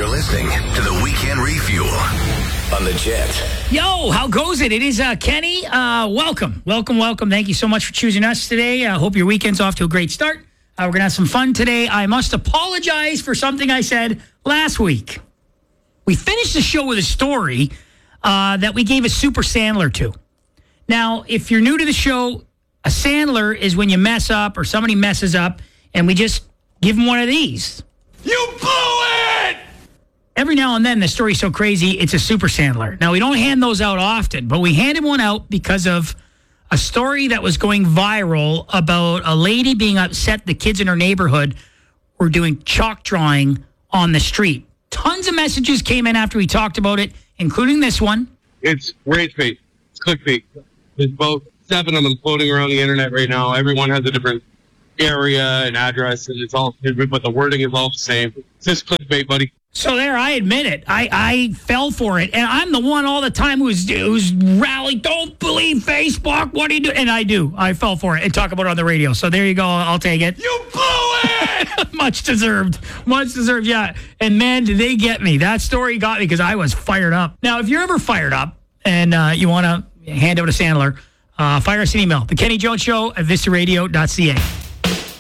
You're listening to the Weekend Refuel on the Jet. Yo, how goes it? It is Kenny. Welcome. Thank you so much for choosing us today. I hope your weekend's off to a great start. We're going to have some fun today. I must apologize for something I said last week. We finished the show with a story that we gave a super Sandler to. Now, if you're new to the show, a Sandler is when you mess up or somebody messes up and we just give them one of these. You blew it! Every now and then, the story's so crazy, it's a super Sandler. Now, we don't hand those out often, but we handed one out because of a story that was going viral about a lady being upset the kids in her neighborhood were doing chalk drawing on the street. Tons of messages came in after we talked about it, including this one. It's rage bait. It's clickbait. There's about 7 of them floating around the internet right now. Everyone has a different area and address, and it's all different, but the wording is all the same. It's just clickbait, buddy. So there, I admit it. I fell for it. And I'm the one all the time who's rallying, don't believe Facebook, what do you do? And I do. I fell for it and talk about it on the radio. So there you go. I'll take it. You blew it! Much deserved, yeah. And man, did they get me. That story got me because I was fired up. Now, if you're ever fired up and you want to hand out a Sandler, fire us an email. The Kenny Jones Show at vistaradio.ca.